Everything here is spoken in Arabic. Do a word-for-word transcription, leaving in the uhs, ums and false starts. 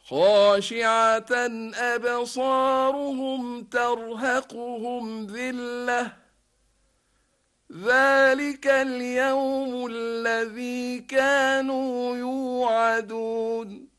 خاشعة أبصارهم ترهقهم ذلة ذلك اليوم الذي كانوا يوعدون